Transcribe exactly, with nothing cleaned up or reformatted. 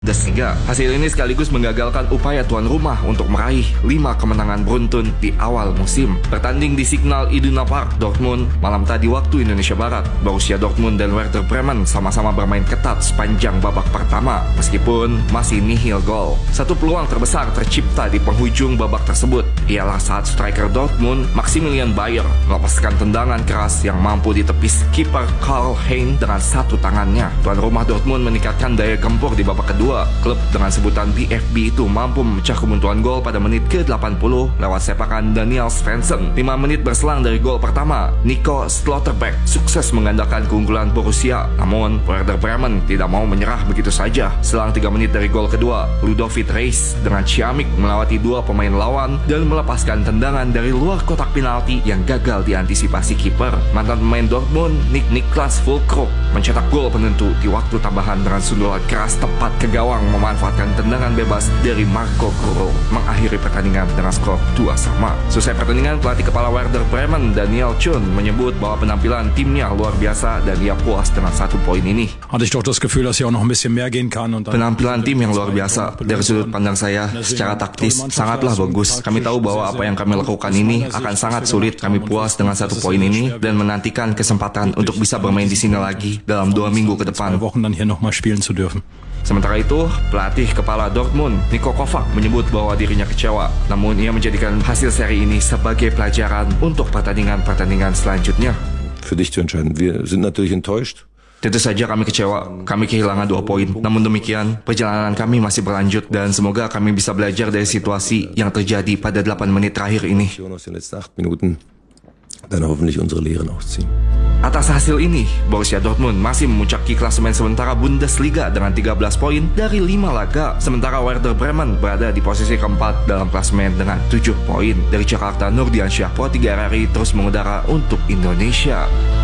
Bundesliga. Hasil ini sekaligus menggagalkan upaya tuan rumah untuk meraih lima kemenangan beruntun di awal musim. Bertanding di Signal Iduna Park, Dortmund, malam tadi waktu Indonesia Barat, Borussia Dortmund dan Werder Bremen sama-sama bermain ketat sepanjang babak pertama, meskipun masih nihil gol. Satu peluang terbesar tercipta di penghujung babak tersebut, ialah saat striker Dortmund, Maximilian Bayer, melepaskan tendangan keras yang mampu ditepis kiper Karl-Heinz dengan satu tangannya. Tuan rumah Dortmund meningkatkan daya gempur di babak kedua. Klub dengan sebutan B F B itu mampu memecah kebuntuan gol pada menit ke delapan puluh lewat sepakan Daniel Svensson. lima menit berselang dari gol pertama, Nico Schlotterbeck sukses menggandakan keunggulan Borussia. Namun, Werder Bremen tidak mau menyerah begitu saja. Selang tiga menit dari gol kedua, Ludovic Reis dengan ciamik melewati dua pemain lawan dan melepaskan tendangan dari luar kotak penalti yang gagal diantisipasi kiper. Mantan pemain Dortmund, Nick Niklas Füllkrug, mencetak gol penentu di waktu tambahan dengan sundulan keras tepat ke gawang memanfaatkan tendangan bebas dari Marco Kurro, mengakhiri pertandingan dengan skor dua sama. Selesai pertandingan, pelatih kepala Werder Bremen, Daniel Thun, menyebut bahwa penampilan timnya luar biasa dan ia puas dengan satu poin ini. Penampilan tim yang luar biasa. Dari sudut pandang saya, secara taktis sangatlah bagus. Kami tahu bahwa apa yang kami lakukan ini akan sangat sulit. Kami puas dengan satu poin ini dan menantikan kesempatan untuk bisa bermain di sini lagi dalam dua minggu ke depan. Sementara itu, pelatih kepala Dortmund, Niko Kovac, menyebut bahwa dirinya kecewa. Namun ia menjadikan hasil seri ini sebagai pelajaran untuk pertandingan-pertandingan selanjutnya. Für dich zu entscheiden. Wir sind natürlich enttäuscht. Tentu saja kami kecewa, kami kehilangan dua poin. Namun demikian, perjalanan kami masih berlanjut dan semoga kami bisa belajar dari situasi yang terjadi pada delapan menit terakhir ini. Dan hoffentlich unsere Lehren auch ziehen. Atas hasil ini, Borussia Dortmund masih memuncaki klasemen sementara Bundesliga dengan tiga belas poin dari lima laga. Sementara Werder Bremen berada di posisi keempat dalam klasemen dengan tujuh poin. Dari Jakarta, Nurdiansyah, Pro tiga R R I terus mengudara untuk Indonesia.